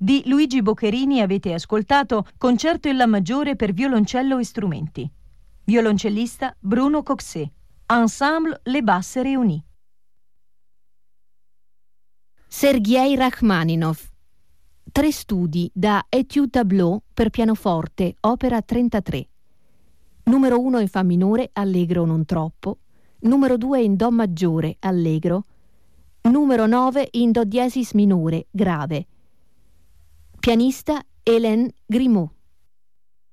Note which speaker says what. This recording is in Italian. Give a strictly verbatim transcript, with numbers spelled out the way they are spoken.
Speaker 1: Di Luigi Boccherini avete ascoltato Concerto in La maggiore per violoncello e strumenti. Violoncellista Bruno Coxet. Ensemble Les Basses Réunies.
Speaker 2: Sergei Rachmaninov. Tre studi da Étude Tableau per pianoforte, opera trentatré. Numero uno in fa minore, allegro non troppo. Numero due in do maggiore, allegro. Numero nove in do diesis minore, grave. Pianista Hélène Grimaud.